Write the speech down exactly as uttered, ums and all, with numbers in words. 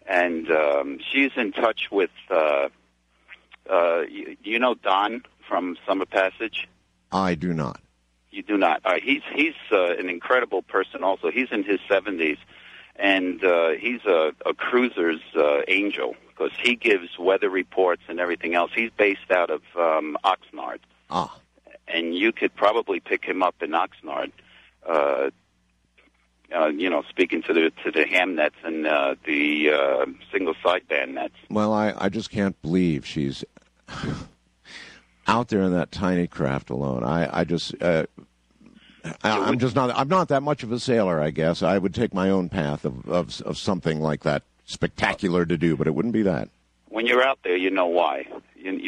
and um, she's in touch with, uh, uh, you, you know Don from Summer Passage? I do not. You do not. Uh, he's he's uh, an incredible person also. He's in his seventies, and uh, he's a, a cruiser's uh, angel because he gives weather reports and everything else. He's based out of um, Oxnard. Ah. And you could probably pick him up in Oxnard, uh, uh, you know, speaking to the to the ham nets and uh, the uh, single sideband nets. Well, I, I just can't believe she's out there in that tiny craft alone. I, I just, uh, I, I'm just not, I'm not that much of a sailor, I guess. I would take my own path of, of, of something like that spectacular to do, but it wouldn't be that. When you're out there, you know why.